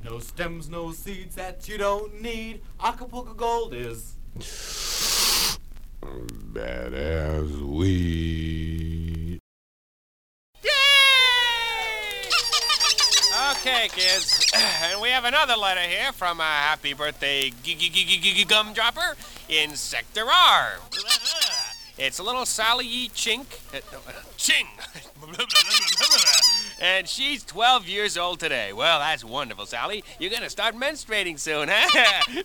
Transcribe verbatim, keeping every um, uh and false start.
No stems, no seeds that you don't need. Acapulco Gold is badass weed. Okay, kids, and we have another letter here from a happy birthday gumdropper in Sector R. It's little Sally E. Chink. Uh, uh, Ching! And she's twelve years old today. Well, that's wonderful, Sally. You're gonna start menstruating soon, huh?